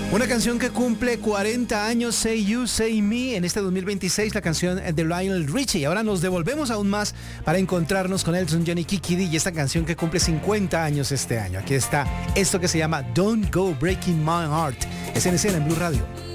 Una canción que cumple 40 años, Say You, Say Me, en este 2026, la canción de Lionel Richie. Ahora nos devolvemos aún más para encontrarnos con Elton John y Kiki Dee y esta canción que cumple 50 años este año. Aquí está esto que se llama Don't Go Breaking My Heart. Es en escena en Blue Radio.